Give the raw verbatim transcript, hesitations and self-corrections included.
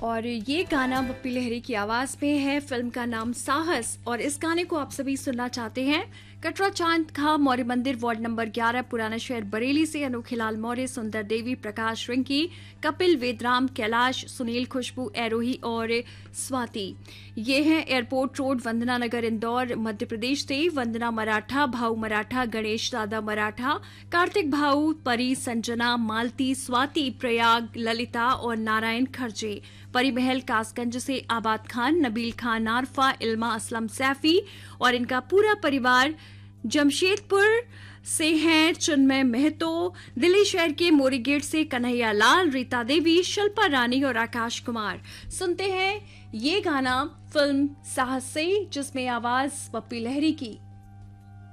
और ये गाना बप्पी लहरी की आवाज में है। फिल्म का नाम साहस, और इस गाने को आप सभी सुनना चाहते हैं। कटरा चांद खां मौर्य मंदिर, वार्ड नंबर ग्यारह, पुराना शहर, बरेली से अनोखीलाल मौर्य, सुंदर देवी, प्रकाश रिंकी, कपिल, वेदराम, कैलाश, सुनील, खुशबू, एरोही और स्वाति। ये हैं एयरपोर्ट रोड, वंदना नगर, इंदौर, मध्य प्रदेश से। वंदना मराठा, भाऊ मराठा, गणेश दादा मराठा, कार्तिक भाऊ, परी, संजना, मालती, स्वाति, प्रयाग, ललिता और नारायण खर्जे। परी महल कासगंज से आबाद खान, नबील खान, नारफा, इल्मा, असलम, सैफी और इनका पूरा परिवार। जमशेदपुर से हैं चिन्मय महतो, दिल्ली शहर के मोरी गेट से कन्हैया लाल, रीता देवी, शिल्पा रानी और आकाश कुमार। सुनते हैं ये गाना फिल्म साहस से, जिसमें आवाज बप्पी लहरी की।